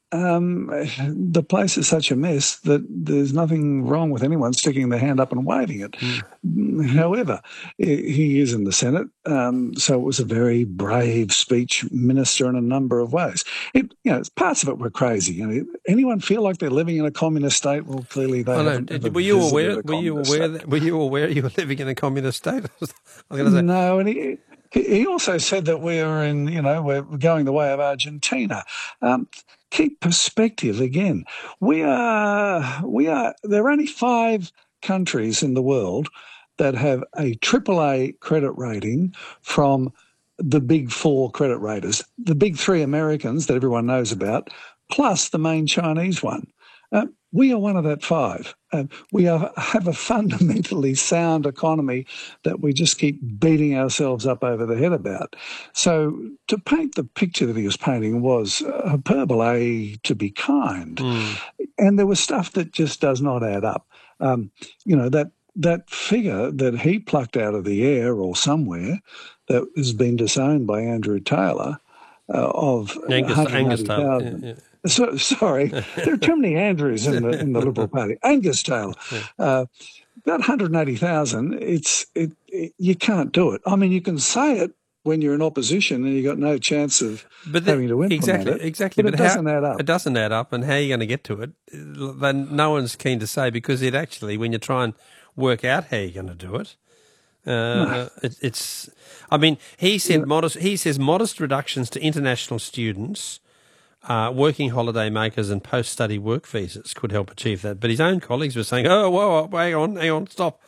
the place is such a mess that there's nothing wrong with anyone sticking their hand up and waving it. However, he is in the Senate, so it was a very brave speech, minister in a number of ways. Parts of it were crazy. Anyone feel like they're living in a communist state? Well, clearly they haven't ever visited a communist state. Were you aware you were living in a communist state? I was going to say. No, and he also said that we're going the way of Argentina. Keep perspective again. There are only 5 countries in the world that have a AAA credit rating from the big 4 credit raters, the big 3 Americans that everyone knows about, plus the main Chinese one. We are one of that 5. We have a fundamentally sound economy that we just keep beating ourselves up over the head about. So to paint the picture that he was painting was hyperbole to be kind. And there was stuff that just does not add up. That figure that he plucked out of the air or somewhere that has been disowned by Andrew Taylor of Angus Taylor. Yeah. Sorry, there are too many Andrews in the Liberal Party. Angus Taylor, about 180,000. You can't do it. I mean, you can say it when you're in opposition and you've got no chance of having to implement it. Exactly, but it doesn't add up. It doesn't add up, and how are you going to get to it? Then no one's keen to say, because it actually, when you try and work out how you're going to do it, it's. I mean, he said He says modest reductions to international students, working holiday makers and post-study work visas could help achieve that. But his own colleagues were saying, "Oh, whoa, hang on, stop."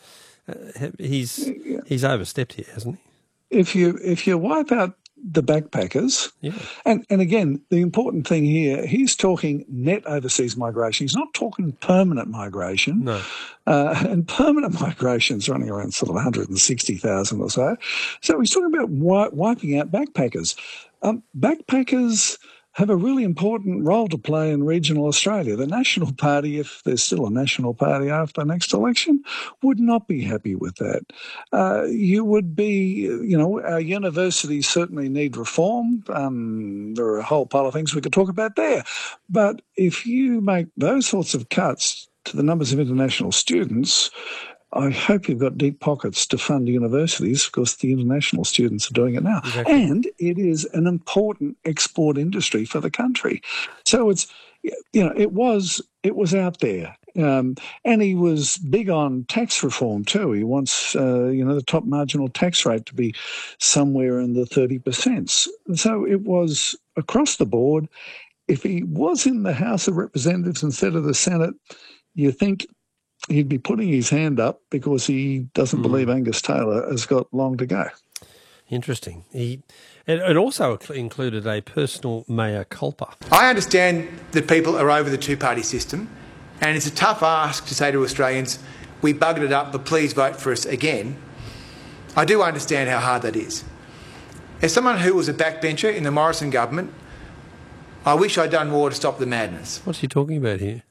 He's overstepped here, hasn't he? If you wipe out the backpackers, and again, the important thing here, he's talking net overseas migration. He's not talking permanent migration. No. And permanent migration's running around sort of 160,000 or so. So he's talking about wiping out backpackers. Backpackers have a really important role to play in regional Australia. The National Party, if there's still a National Party after the next election, would not be happy with that. You would be, our universities certainly need reform. There are a whole pile of things we could talk about there. But if you make those sorts of cuts to the numbers of international students, I hope you've got deep pockets to fund universities, because the international students are doing it now. Exactly. And it is an important export industry for the country. So it was out there. And he was big on tax reform too. He wants, the top marginal tax rate to be somewhere in the 30%. So it was across the board. If he was in the House of Representatives instead of the Senate, you think he'd be putting his hand up because he doesn't believe Angus Taylor has got long to go. Interesting. It also included a personal mea culpa. I understand that people are over the two-party system, and it's a tough ask to say to Australians, we buggered it up, but please vote for us again. I do understand how hard that is. As someone who was a backbencher in the Morrison government, I wish I'd done more to stop the madness. What's he talking about here?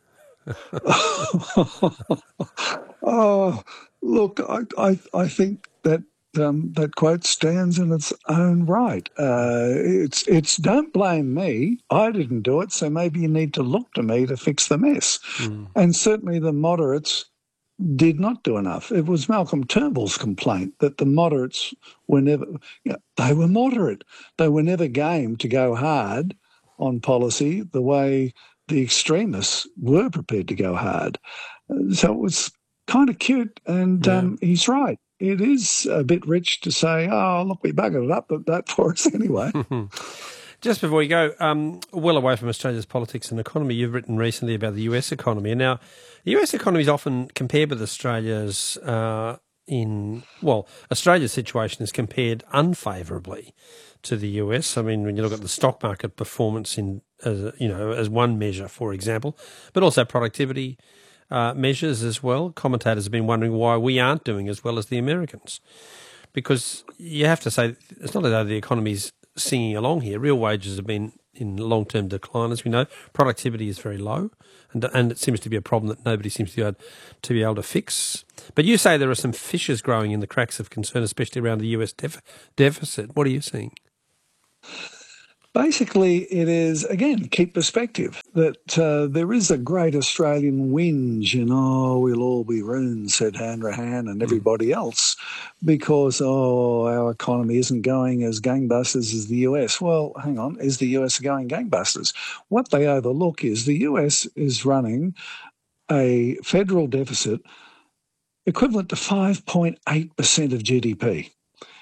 Oh, look, I think that that quote stands in its own right. It's don't blame me. I didn't do it, so maybe you need to look to me to fix the mess. And certainly the moderates did not do enough. It was Malcolm Turnbull's complaint that the moderates were never, they were moderate. They were never game to go hard on policy the way the extremists were prepared to go hard. So it was kind of cute, and he's right. It is a bit rich to say, oh, look, we buggered it up, but that for us anyway. Just before we go, well away from Australia's politics and economy, you've written recently about the US economy. And now, the US economy is often compared with Australia's Australia's situation is compared unfavourably to the US. I mean, when you look at the stock market performance as one measure, for example, but also productivity measures as well. Commentators have been wondering why we aren't doing as well as the Americans, because you have to say it's not as though the economy's singing along here. Real wages have been in long-term decline, as we know. Productivity is very low, and it seems to be a problem that nobody seems to be able to fix. But you say there are some fissures growing in the cracks of concern, especially around the US deficit. What are you seeing? Basically, it is, again, keep perspective, that there is a great Australian whinge and, we'll all be ruined, said Hanrahan and everybody else, because, our economy isn't going as gangbusters as the US. Well, hang on, is the US going gangbusters? What they overlook is the US is running a federal deficit equivalent to 5.8% of GDP.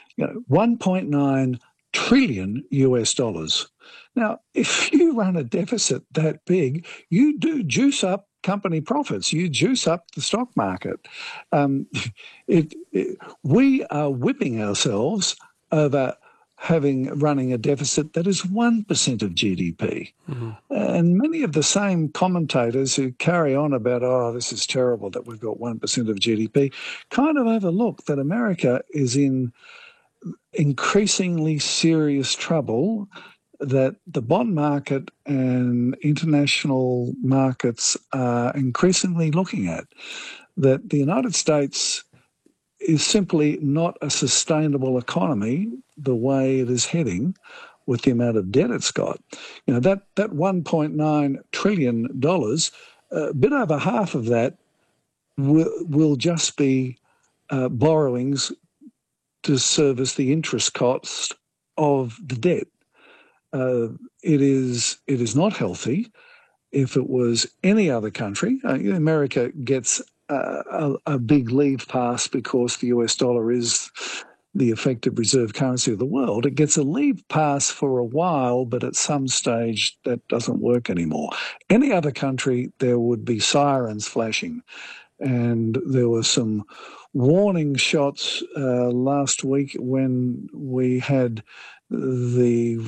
1.9 trillion US dollars. Now, if you run a deficit that big, you do juice up company profits. You juice up the stock market. We are whipping ourselves over running a deficit that is 1% of GDP. Mm-hmm. And many of the same commentators who carry on about, this is terrible that we've got 1% of GDP, kind of overlook that America is in increasingly serious trouble, that the bond market and international markets are increasingly looking at, that the United States is simply not a sustainable economy the way it is heading with the amount of debt it's got. That $1.9 trillion, a bit over half of that will just be borrowings to service the interest cost of the debt. It is not healthy. If it was any other country, America gets a big leave pass because the US dollar is the effective reserve currency of the world. It gets a leave pass for a while, but at some stage that doesn't work anymore. Any other country, there would be sirens flashing. And there were some warning shots last week when we had the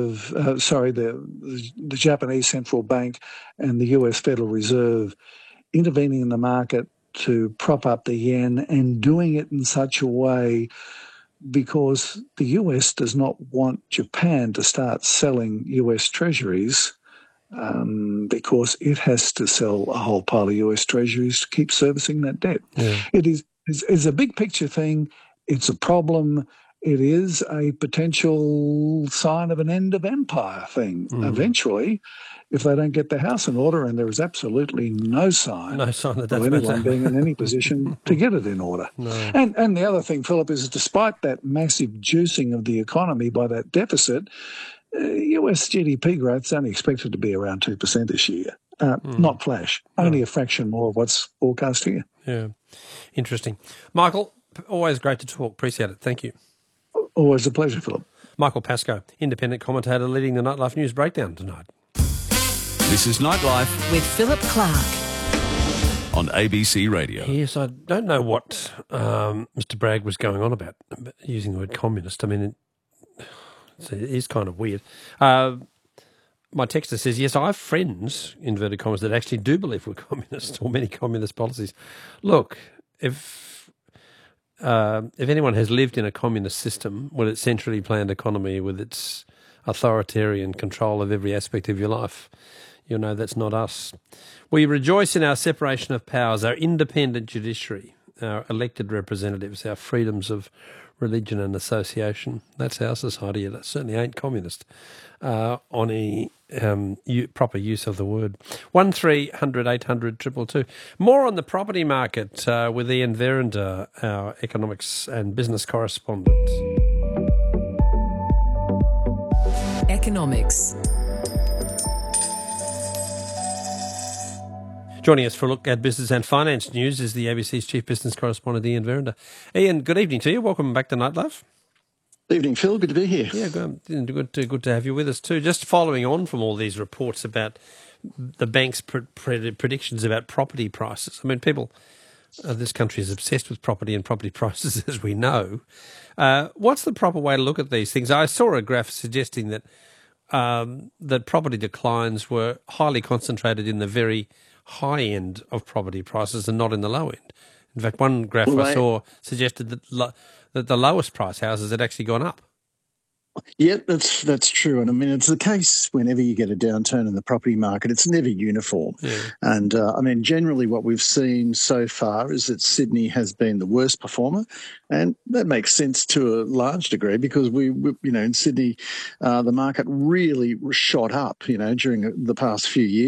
Japanese Central Bank and the US Federal Reserve intervening in the market to prop up the yen, and doing it in such a way because the US does not want Japan to start selling US treasuries, because it has to sell a whole pile of US treasuries to keep servicing that debt. Yeah. It's a big picture thing. It's a problem. It is a potential sign of an end of empire thing eventually, if they don't get their house in order, and there is absolutely no sign of anyone being in any position to get it in order. No. And the other thing, Philip, is despite that massive juicing of the economy by that deficit, US GDP growth is only expected to be around 2% this year. Not flash, only a fraction more of what's forecast here. Yeah, interesting. Michael, always great to talk. Appreciate it. Thank you. Always a pleasure, Philip. Michael Pascoe, independent commentator leading the Nightlife News Breakdown tonight. This is Nightlife with Philip Clark on ABC Radio. Yes, I don't know what Mr. Bragg was going on about using the word communist. I mean, it is kind of weird. My texter says, yes, I have friends, inverted commas, that actually do believe we're communists or many communist policies. Look, if anyone has lived in a communist system with its centrally planned economy, with its authoritarian control of every aspect of your life, you'll know that's not us. We rejoice in our separation of powers, our independent judiciary, our elected representatives, our freedoms of religion and association. That's our society. That certainly ain't communist on a proper use of the word. 1300 800 222. More on the property market with Ian Verender, our economics and business correspondent. Economics. Joining us for a look at business and finance news is the ABC's chief business correspondent, Ian Verender. Ian, good evening to you. Welcome back to Nightlife. Evening, Phil. Good to be here. Yeah, good to have you with us too. Just following on from all these reports about the bank's predictions about property prices. I mean, people, this country is obsessed with property and property prices, as we know. What's the proper way to look at these things? I saw a graph suggesting that that property declines were highly concentrated in the very high end of property prices and not in the low end. In fact, one graph I saw suggested that the lowest price houses had actually gone up. Yeah, that's true. And I mean, it's the case whenever you get a downturn in the property market, it's never uniform. Yeah. And I mean, generally what we've seen so far is that Sydney has been the worst performer. And that makes sense to a large degree because we in Sydney, the market really shot up, during the past few years.